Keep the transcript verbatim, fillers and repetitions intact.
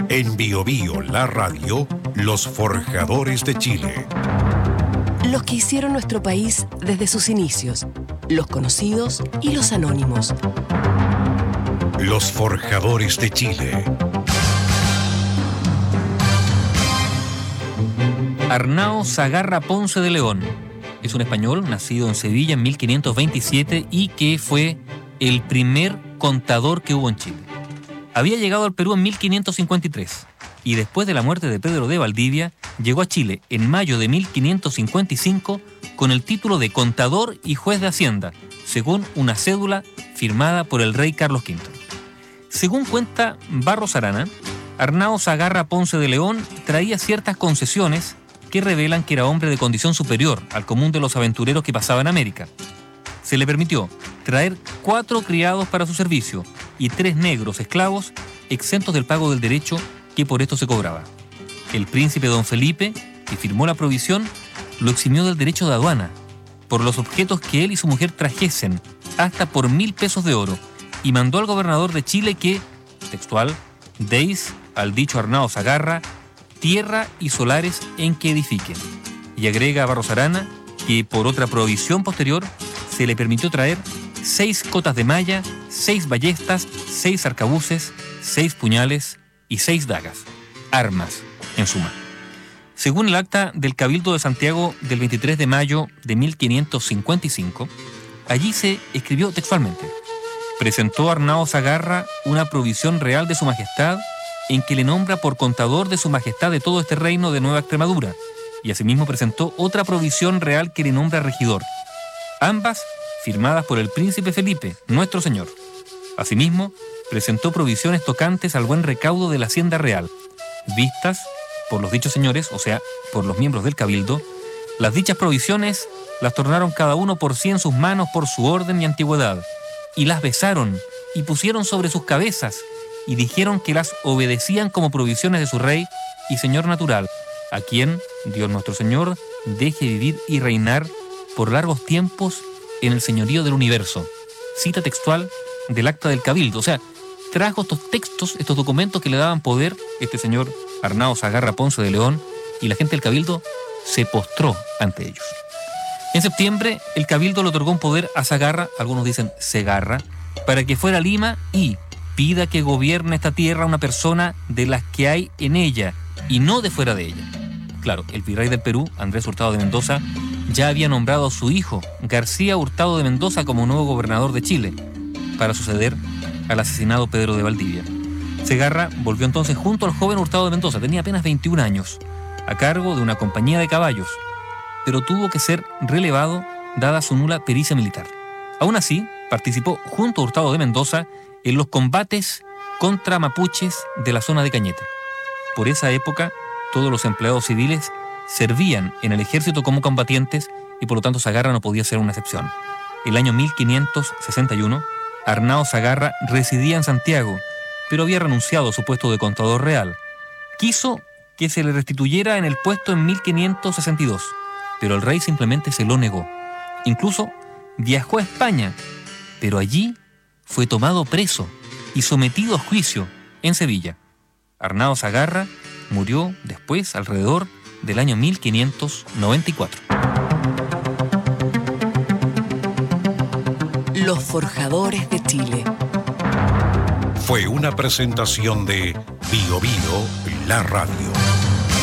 En Bio Bio, la radio, los forjadores de Chile. Los que hicieron nuestro país desde sus inicios, los conocidos y los anónimos. Los forjadores de Chile. Arnao Sagarra Ponce de León es un español nacido en Sevilla en mil quinientos veintisiete y que fue el primer contador que hubo en Chile. Había llegado al Perú en mil quinientos cincuenta y tres y después de la muerte de Pedro de Valdivia llegó a Chile en mayo de mil quinientos cincuenta y cinco con el título de contador y juez de Hacienda, según una cédula firmada por el rey Carlos quinto. Según cuenta Barros Arana, Arnao Sagarra Ponce de León traía ciertas concesiones que revelan que era hombre de condición superior al común de los aventureros que pasaban a América. Se le permitió traer cuatro criados para su servicio y tres negros esclavos exentos del pago del derecho que por esto se cobraba. El príncipe don Felipe, que firmó la provisión, lo eximió del derecho de aduana por los objetos que él y su mujer trajesen, hasta por mil pesos de oro, y mandó al gobernador de Chile que, textual, deis al dicho Arnao Sagarra tierra y solares en que edifiquen. Y agrega a Barros Arana que por otra provisión posterior se le permitió traer seis cotas de malla, seis ballestas, seis arcabuces, seis puñales y seis dagas, armas en suma. Según el acta del Cabildo de Santiago del veintitrés de mayo de mil quinientos cincuenta y cinco, allí se escribió textualmente: presentó Arnao Sagarra una provisión real de su majestad en que le nombra por contador de su majestad de todo este reino de Nueva Extremadura, y asimismo presentó otra provisión real que le nombra regidor, ambas firmadas por el príncipe Felipe, nuestro señor. Asimismo, presentó provisiones tocantes al buen recaudo de la hacienda real, vistas por los dichos señores, o sea, por los miembros del cabildo. Las dichas provisiones las tornaron cada uno por sí en sus manos por su orden y antigüedad, y las besaron y pusieron sobre sus cabezas, y dijeron que las obedecían como provisiones de su rey y señor natural, a quien Dios nuestro Señor deje vivir y reinar por largos tiempos en el señorío del universo. Cita textual del acta del Cabildo. O sea, trajo estos textos, estos documentos que le daban poder este señor Arnao Sagarra Ponce de León, y la gente del Cabildo se postró ante ellos. En septiembre, el Cabildo le otorgó un poder a Sagarra, algunos dicen Segarra, para que fuera a Lima y pida que gobierne esta tierra una persona de las que hay en ella y no de fuera de ella. Claro, el virrey del Perú, Andrés Hurtado de Mendoza, ya había nombrado a su hijo, García Hurtado de Mendoza, como nuevo gobernador de Chile, para suceder al asesinado Pedro de Valdivia. Segarra volvió entonces junto al joven Hurtado de Mendoza, tenía apenas veintiún años, a cargo de una compañía de caballos, pero tuvo que ser relevado dada su nula pericia militar. Aún así, participó junto a Hurtado de Mendoza en los combates contra mapuches de la zona de Cañete. Por esa época, todos los empleados civiles servían en el ejército como combatientes y por lo tanto Sagarra no podía ser una excepción. El año mil quinientos sesenta y uno, Arnao Sagarra residía en Santiago, pero había renunciado a su puesto de contador real. Quiso que se le restituyera en el puesto en mil quinientos sesenta y dos, pero el rey simplemente se lo negó. Incluso viajó a España, pero allí fue tomado preso y sometido a juicio en Sevilla. Arnao Sagarra murió después alrededor del año mil quinientos noventa y cuatro. Los forjadores de Chile. Fue una presentación de Bio Bio, la radio.